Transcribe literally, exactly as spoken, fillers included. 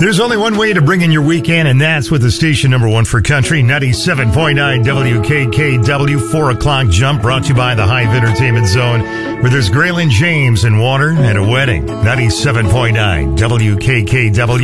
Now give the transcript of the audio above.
There's only one way to bring in your weekend, and that's with the station number one for country, ninety-seven point nine W K K W. Four o'clock jump brought to you by the Hive Entertainment Zone, where there's Graylin James and water at a wedding. ninety-seven point nine W K K W.